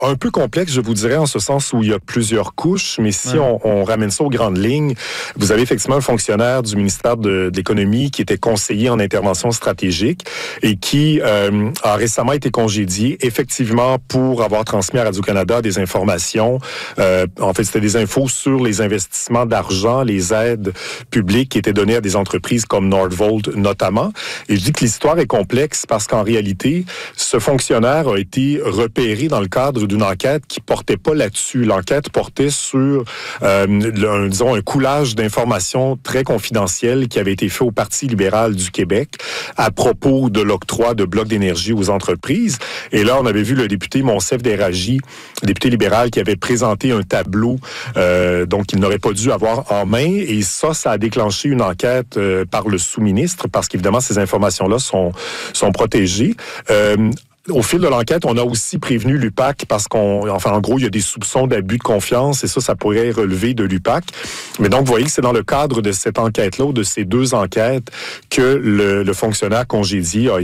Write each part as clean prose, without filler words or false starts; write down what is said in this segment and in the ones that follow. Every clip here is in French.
un peu complexe, je vous dirais, en ce sens où il y a plusieurs couches, mais si on ramène ça aux grandes lignes, vous avez effectivement un fonctionnaire du ministère de l'Économie qui était conseiller en intervention stratégique et qui a récemment été congédié, effectivement, pour avoir transmis à Radio-Canada des informations. En fait, c'était des infos sur les investissements d'argent, les aides publiques qui étaient données à des entreprises comme Nordvolt notamment. Et je dis que l'histoire est complexe parce qu'en réalité, ce fonctionnaire a été repéré dans le cadre d'une enquête qui portait pas là-dessus. L'enquête portait sur, disons, un coulage d'informations très confidentielles qui avait été fait au Parti libéral du Québec à propos de l'octroi de blocs d'énergie aux entreprises. Et là, on avait vu le député Monsef Déragi, député libéral, qui avait présenté un tableau donc il n'aurait pas dû avoir en main. Et ça a déclenché une enquête par le sous-ministre parce qu'évidemment, ces informations-là sont protégées. Au fil de l'enquête, on a aussi prévenu l'UPAC parce en gros, il y a des soupçons d'abus de confiance et ça pourrait relever de l'UPAC. Mais donc, vous voyez que c'est dans le cadre de cette enquête-là ou de ces deux enquêtes que le fonctionnaire congédié a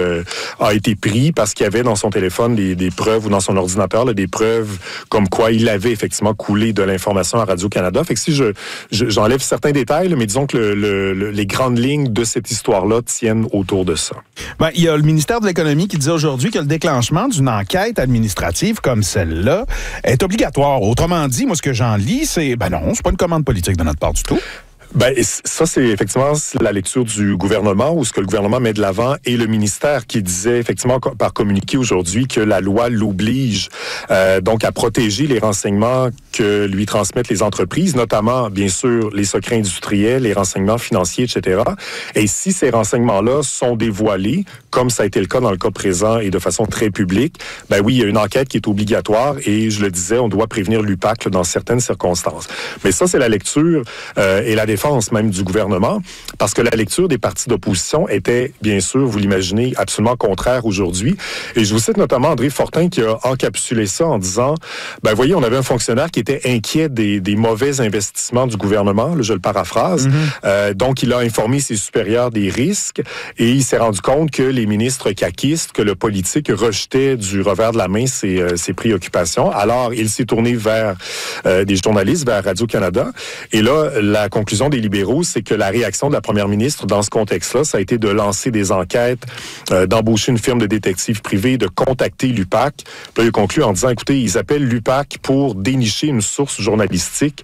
été pris parce qu'il y avait dans son téléphone des preuves ou dans son ordinateur des preuves comme quoi il avait effectivement coulé de l'information à Radio-Canada. Fait que si j'enlève certains détails, mais disons que les grandes lignes de cette histoire-là tiennent autour de ça. Ben, il y a le ministère de l'Économie qui dit aujourd'hui que le déclenchement d'une enquête administrative comme celle-là est obligatoire. Autrement dit, moi, ce que j'en lis, c'est, non, c'est pas une commande politique de notre part du tout. Ben, ça, c'est effectivement la lecture du gouvernement ou ce que le gouvernement met de l'avant et le ministère qui disait effectivement par communiqué aujourd'hui que la loi l'oblige donc à protéger les renseignements que lui transmettent les entreprises, notamment, bien sûr, les secrets industriels, les renseignements financiers, etc. Et si ces renseignements-là sont dévoilés, comme ça a été le cas dans le cas présent et de façon très publique, ben oui, il y a une enquête qui est obligatoire et, je le disais, on doit prévenir l'UPAC dans certaines circonstances. Mais ça, c'est la lecture et la défense même du gouvernement, parce que la lecture des partis d'opposition était, bien sûr, vous l'imaginez, absolument contraire aujourd'hui. Et je vous cite notamment André Fortin qui a encapsulé ça en disant, voyez, on avait un fonctionnaire qui était inquiet des mauvais investissements du gouvernement, là, je le paraphrase. Donc, il a informé ses supérieurs des risques et il s'est rendu compte que les ministres caquistes, que le politique rejetait du revers de la main ses préoccupations. Alors, il s'est tourné vers des journalistes, vers Radio-Canada. Et là, la conclusion des libéraux, c'est que la réaction de la première ministre dans ce contexte-là, ça a été de lancer des enquêtes, d'embaucher une firme de détectives privés, de contacter l'UPAC. Puis là, il conclut en disant, écoutez, ils appellent l'UPAC pour dénicher une source journalistique.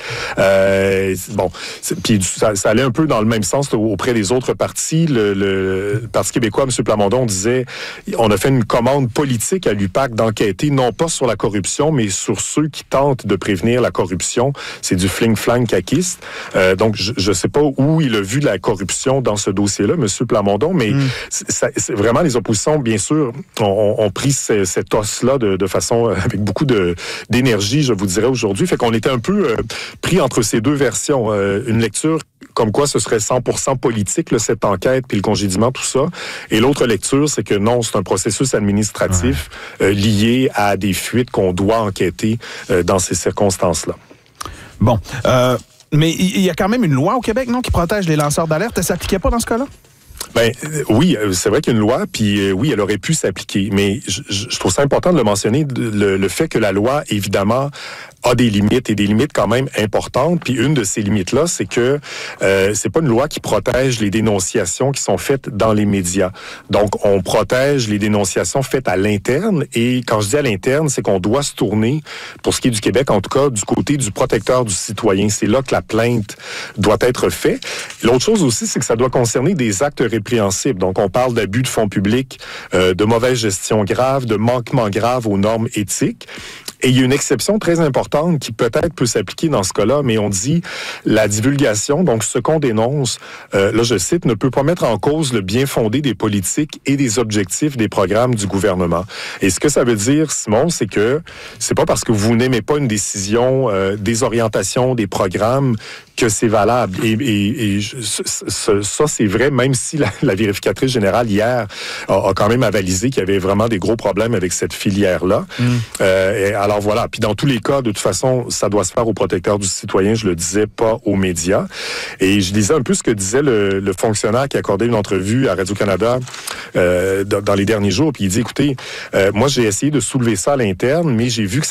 Puis ça allait un peu dans le même sens auprès des autres partis. Le Parti québécois, M. Plamondon, disait, on a fait une commande politique à l'UPAC d'enquêter, non pas sur la corruption, mais sur ceux qui tentent de prévenir la corruption. C'est du fling-flang caquiste. Donc, je ne sais pas où il a vu de la corruption dans ce dossier-là, M. Plamondon, mais c'est vraiment les oppositions, bien sûr, ont pris cet os-là de façon, avec beaucoup d'énergie, je vous dirais, aujourd'hui. Fait qu'on était un peu pris entre ces deux versions. Une lecture comme quoi ce serait 100% politique, là, cette enquête, puis le congédiement, tout ça. Et l'autre lecture, c'est que non, c'est un processus administratif lié à des fuites qu'on doit enquêter dans ces circonstances-là. Bon, mais il y a quand même une loi au Québec, non, qui protège les lanceurs d'alerte. Elle ne s'appliquait pas dans ce cas-là? Oui, c'est vrai qu'il y a une loi, puis oui, elle aurait pu s'appliquer. Mais je trouve ça important de le mentionner, le fait que la loi, évidemment, a des limites et des limites quand même importantes. Puis une de ces limites-là, c'est que c'est pas une loi qui protège les dénonciations qui sont faites dans les médias. Donc, on protège les dénonciations faites à l'interne. Et quand je dis à l'interne, c'est qu'on doit se tourner, pour ce qui est du Québec, en tout cas, du côté du protecteur du citoyen. C'est là que la plainte doit être faite. L'autre chose aussi, c'est que ça doit concerner des actes répréhensibles. Donc, on parle d'abus de fonds publics, de mauvaise gestion grave, de manquements graves aux normes éthiques. Et il y a une exception très importante qui peut-être peut s'appliquer dans ce cas-là, mais on dit la divulgation, donc ce qu'on dénonce, là je cite, ne peut pas mettre en cause le bien fondé des politiques et des objectifs des programmes du gouvernement. Et ce que ça veut dire, Simon, c'est que c'est pas parce que vous n'aimez pas une décision, des orientations, des programmes, que c'est valable. Et ça, c'est vrai, même si la vérificatrice générale, hier, a quand même avalisé qu'il y avait vraiment des gros problèmes avec cette filière-là. Alors, Alors voilà. Puis dans tous les cas, de toute façon, ça doit se faire au protecteur du citoyen, je le disais, pas aux médias. Et je lisais un peu ce que disait le fonctionnaire qui accordait une entrevue à Radio-Canada dans les derniers jours. Puis il dit, écoutez, moi j'ai essayé de soulever ça à l'interne, mais j'ai vu que